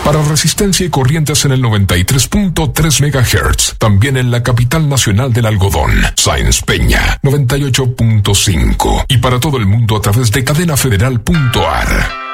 Para Resistencia y Corrientes en el 93.3 MHz. También en la capital nacional del algodón, Sáenz Peña, 98.5. Y para todo el mundo a través de cadenafederal.ar.